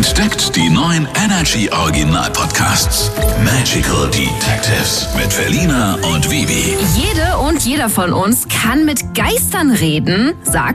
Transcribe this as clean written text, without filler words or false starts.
Entdeckt die neuen Energy Original Podcasts. Magical Detectives mit Felina und Vivi. Jede und jeder von uns kann mit Geistern reden, sagt